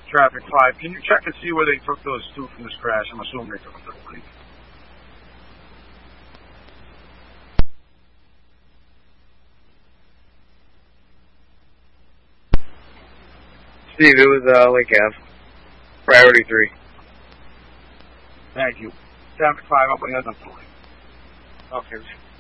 Traffic 5. Can you check and see where they took those two from this crash? I'm assuming they took them to the police. Steve, it was Lake Ave. Priority 3. Thank you. Traffic 5 up on the other side. Okay.